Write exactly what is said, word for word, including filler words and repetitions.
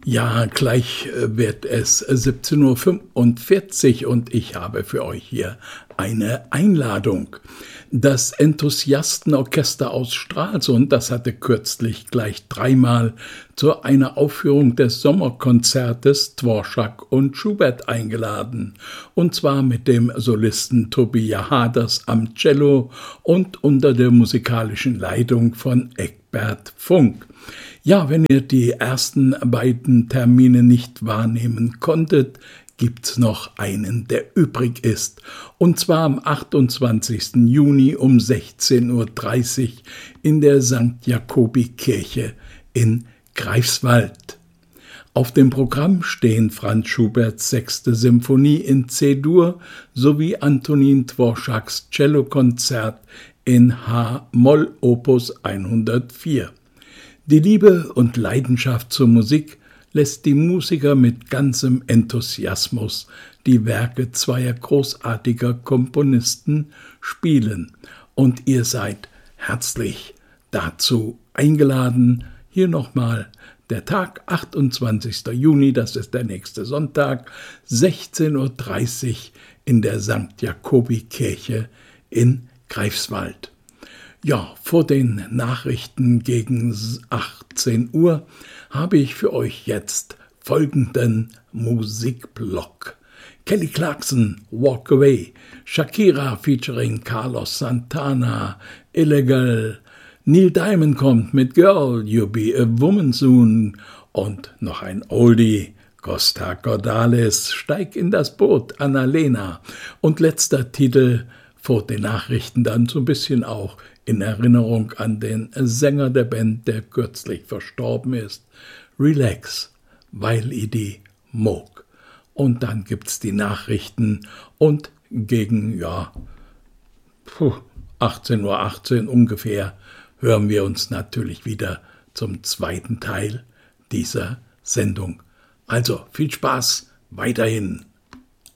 Ja, gleich äh, wird es siebzehn Uhr fünfundvierzig und ich habe für euch hier eine Einladung. Das Enthusiastenorchester aus Stralsund, das hatte kürzlich gleich dreimal zu einer Aufführung des Sommerkonzertes Dvorak und Schubert eingeladen. Und zwar mit dem Solisten Tobias Haders am Cello und unter der musikalischen Leitung von Egbert Funk. Ja, wenn ihr die ersten beiden Termine nicht wahrnehmen konntet, gibt's noch einen, der übrig ist. Und zwar am achtundzwanzigsten Juni um sechzehn Uhr dreißig in der Sankt Jakobi-Kirche in Greifswald. Auf dem Programm stehen Franz Schuberts sechste Symphonie in C-Dur sowie Antonin Dvoraks Cellokonzert in H-Moll Opus hundertvier. Die Liebe und Leidenschaft zur Musik lässt die Musiker mit ganzem Enthusiasmus die Werke zweier großartiger Komponisten spielen. Und ihr seid herzlich dazu eingeladen. Hier nochmal der Tag, achtundzwanzigsten Juni, das ist der nächste Sonntag, sechzehn Uhr dreißig in der Sankt Jakobi-Kirche in Greifswald. Ja, vor den Nachrichten gegen achtzehn Uhr habe ich für euch jetzt folgenden Musikblock. Kelly Clarkson, Walk Away, Shakira featuring Carlos Santana, Illegal, Neil Diamond kommt mit Girl, You'll Be a Woman Soon und noch ein Oldie, Costa Cordalis, Steig in das Boot, Annalena und letzter Titel vor den Nachrichten dann so ein bisschen auch in Erinnerung an den Sänger der Band, der kürzlich verstorben ist, Relax, weil i die mog. Und dann gibt's die Nachrichten und gegen, ja, achtzehn Uhr achtzehn ungefähr hören wir uns natürlich wieder zum zweiten Teil dieser Sendung. Also viel Spaß weiterhin.